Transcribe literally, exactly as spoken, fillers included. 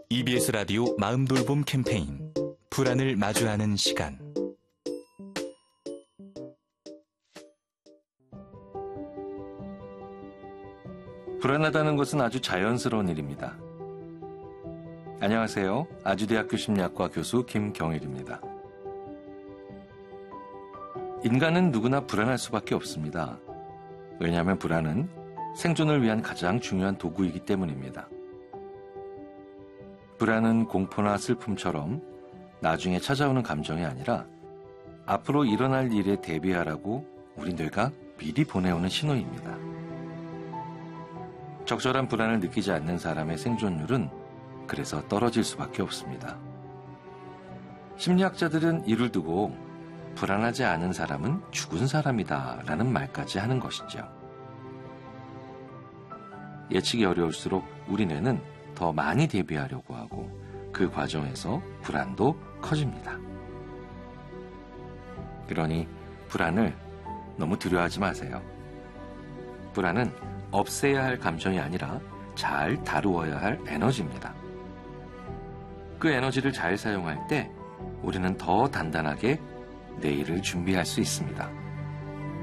이비에스 라디오 마음돌봄 캠페인 불안을 마주하는 시간. 불안하다는 것은 아주 자연스러운 일입니다. 안녕하세요. 아주대학교 심리학과 교수 김경일입니다. 인간은 누구나 불안할 수밖에 없습니다. 왜냐하면 불안은 생존을 위한 가장 중요한 도구이기 때문입니다. 불안은 공포나 슬픔처럼 나중에 찾아오는 감정이 아니라 앞으로 일어날 일에 대비하라고 우리 뇌가 미리 보내오는 신호입니다. 적절한 불안을 느끼지 않는 사람의 생존율은 그래서 떨어질 수밖에 없습니다. 심리학자들은 이를 두고 불안하지 않은 사람은 죽은 사람이다 라는 말까지 하는 것이죠. 예측이 어려울수록 우리 뇌는 더 많이 대비하려고 하고 그 과정에서 불안도 커집니다. 그러니 불안을 너무 두려워하지 마세요. 불안은 없애야 할 감정이 아니라 잘 다루어야 할 에너지입니다. 그 에너지를 잘 사용할 때 우리는 더 단단하게 내일을 준비할 수 있습니다.